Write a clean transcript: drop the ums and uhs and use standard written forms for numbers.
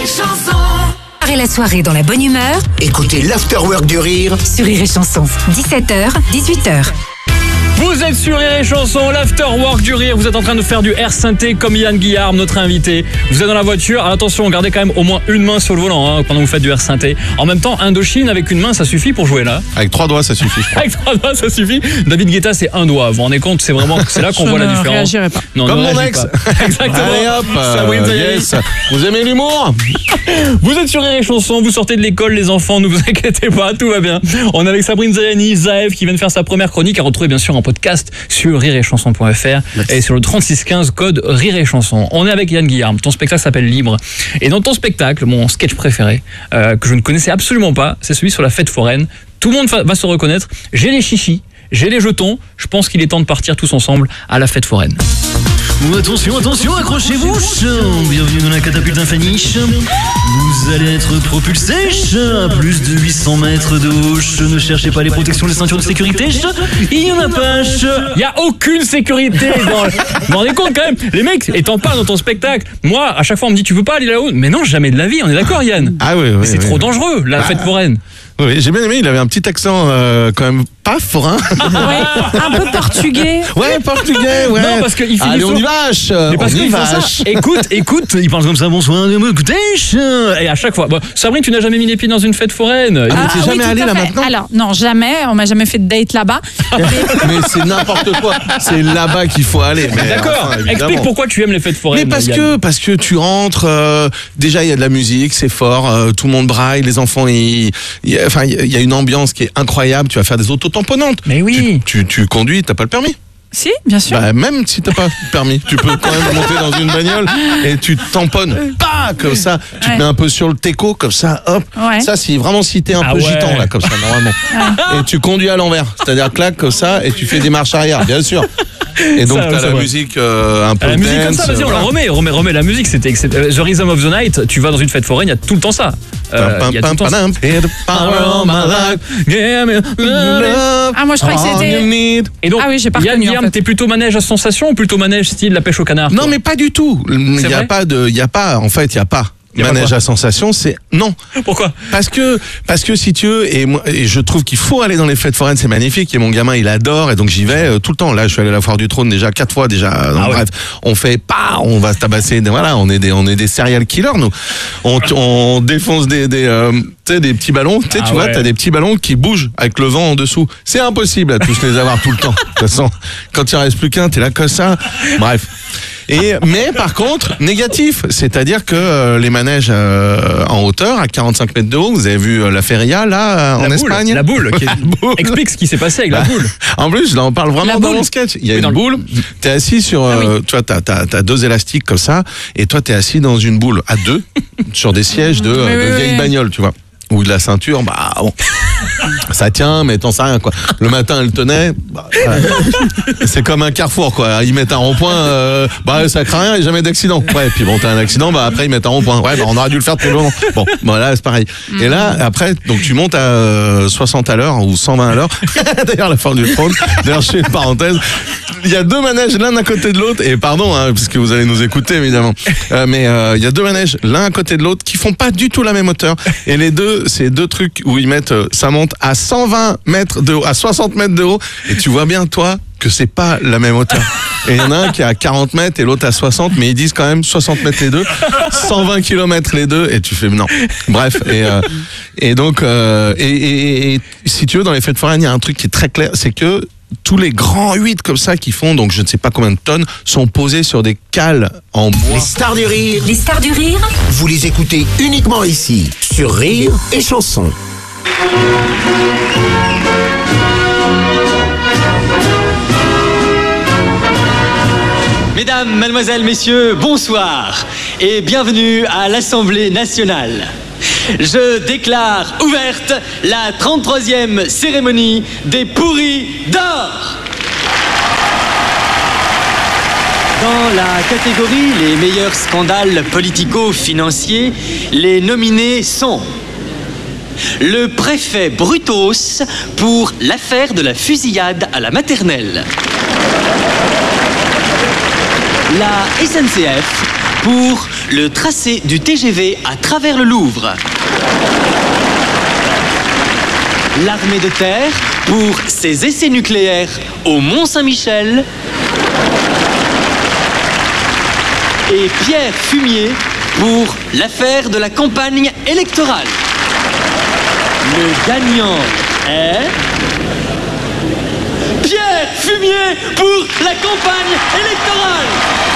Et la soirée dans la bonne humeur. Écoutez l'Afterwork du Rire sur Rire et Chanson. 17h, 18h. Vous êtes sur Rire et Chanson, l'Afterwork du Rire. Vous êtes en train de faire du air synthé comme Yann Guillard, notre invité. Vous êtes dans la voiture. Alors attention, gardez quand même au moins une main sur le volant pendant que vous faites du air synthé. En même temps, Indochine, avec une main, ça suffit pour jouer là. Avec 3 doigts, ça suffit, je crois. Avec 3 doigts, ça suffit. David Guetta, c'est 1 doigt. Vous vous rendez compte, c'est là qu'on voit la différence. Je ne réagirai pas. Non, comme mon ex. Exactement. Allez hop, Sabrine Zayani. yes. Vous aimez l'humour? Vous êtes sur Rire et Chanson, vous sortez de l'école, les enfants, ne vous inquiétez pas, tout va bien. On est avec Sabrine Zayani, Zaev, qui vient de faire sa première chronique, à retrouver bien sûr en podcast sur rireetchanson.fr et sur le 3615 code Rire et Chanson. On est avec Yann Guillard, ton spectacle s'appelle Libre. Et dans ton spectacle, mon sketch préféré, que je ne connaissais absolument pas, c'est celui sur la fête foraine. Tout le monde va se reconnaître. J'ai les chichis, j'ai les jetons, je pense qu'il est temps de partir tous ensemble à la fête foraine. Attention, attention, accrochez-vous. Bienvenue dans la catapulte infiniche. Vous allez être propulsé à plus de 800 mètres de haut. Ne cherchez pas les protections, les ceintures de sécurité. Il n'y en a pas. Il n'y a aucune sécurité dans le... Vous vous rendez compte quand même? Les mecs, et t'en parles dans ton spectacle. Moi, à chaque fois, on me dit, tu veux pas aller là-haut? Mais non, jamais de la vie, on est d'accord, Yann? Ah oui, c'est trop dangereux, la fête foraine. Oui, j'ai bien aimé, il avait un petit accent quand même pas forain. Ouais, un peu portugais. Ouais, portugais, ouais. Non, parce qu'il fait allez, on y vache. Mais parce on y qu'il fait ça. vache. Écoute, il parle comme ça, bonsoir, écoutez. Et à chaque fois. Bon, Sabrine, tu n'as jamais mis les pieds dans une fête foraine. T'es jamais allé là maintenant? Alors, non, jamais. On m'a jamais fait de date là-bas. Mais c'est n'importe quoi. C'est là-bas qu'il faut aller. Mais d'accord. Explique pourquoi tu aimes les fêtes foraines. Mais parce que tu rentres. Déjà, il y a de la musique, c'est fort. Tout le monde braille. Les enfants, il y a une ambiance qui est incroyable. Tu vas faire des auto-tamponnantes. Mais oui. Tu conduis, t'as pas le permis? Si, bien sûr. Bah, même si t'as pas le permis, tu peux quand même monter dans une bagnole et tu tamponnes, comme ça, tu te mets un peu sur le teco, comme ça, hop. Ouais. Ça, si t'es un peu gitan, là, comme ça, normalement. Et tu conduis à l'envers, c'est-à-dire clac, comme ça, et tu fais des marches arrière, bien sûr. Et donc, t'as la musique un peu la musique dance, comme ça, vas-y, on la remets la musique, c'était The Rhythm of the Night, tu vas dans une fête foraine, il y a tout le temps ça. Ah, moi je crois que c'était... Et donc, ah oui, j'ai pas reconnu, en fait. T'es plutôt manège à sensation ou plutôt manège style la pêche au canard? Non, mais pas du tout. Il y a pas. Manège à sensation, c'est non. Pourquoi? Parce que si tu veux, et je trouve qu'il faut aller dans les fêtes foraines, c'est magnifique. Et mon gamin, il adore, et donc j'y vais tout le temps. Là, je suis allé à la Foire du Trône déjà 4 fois déjà. Donc, bref, on fait on va se tabasser. Voilà, on est des serial killers, nous. On défonce des petits ballons. Tu vois, t'as des petits ballons qui bougent avec le vent en dessous. C'est impossible à tous les avoir tout le temps. De toute façon, quand il reste plus qu'un, t'es là comme ça. Bref. Mais par contre, négatif, c'est-à-dire que les manèges en hauteur, à 45 mètres de haut, vous avez vu la Feria là en Espagne? La boule. Explique ce qui s'est passé avec la boule. En plus, là, on parle vraiment dans mon sketch. Il y a une boule, t'es assis sur, tu vois, t'as 2 élastiques comme ça, et toi t'es assis dans une boule à 2 sur des sièges de vieilles bagnoles, tu vois. Ou de la ceinture, bon, ça tient, mais t'en sais rien, quoi. Le matin, elle tenait, c'est comme un carrefour, quoi. Ils mettent un rond-point, ça craint rien, il n'y a jamais d'accident. Ouais, puis bon, t'as un accident, après, ils mettent un rond-point. Ouais, on aurait dû le faire tout le long. Bon, là, c'est pareil. Et là, après, donc, tu montes à 60 à l'heure ou 120 à l'heure. D'ailleurs, la Foire du Trône. D'ailleurs, je fais une parenthèse. Il y a 2 manèges l'un à côté de l'autre, et pardon, parce que vous allez nous écouter, évidemment. Mais il y a 2 manèges l'un à côté de l'autre qui font pas du tout la même hauteur. Et les deux, c'est 2 trucs où ils mettent, ça monte à 120 mètres de haut, à 60 mètres de haut, et tu vois bien, toi, que c'est pas la même hauteur. Et il y en a un qui est à 40 mètres et l'autre à 60, mais ils disent quand même 60 mètres les deux, 120 km les deux, et tu fais non. Bref, et donc, si tu veux, dans les fêtes foraines, il y a un truc qui est très clair, c'est que tous les grands 8 comme ça qui font, donc je ne sais pas combien de tonnes, sont posés sur des cales en bois. Les stars du rire. Les stars du rire. Vous les écoutez uniquement ici, sur Rire et Chanson. Mesdames, mademoiselles, messieurs, bonsoir et bienvenue à l'Assemblée nationale. Je déclare ouverte la 33e cérémonie des Pourris d'or. Dans la catégorie les meilleurs scandales politico-financiers, les nominés sont le préfet Brutos pour l'affaire de la fusillade à la maternelle, la SNCF pour le tracé du TGV à travers le Louvre. L'armée de terre pour ses essais nucléaires au Mont-Saint-Michel. Et Pierre Fumier pour l'affaire de la campagne électorale. Le gagnant est... Pierre Fumier pour la campagne électorale.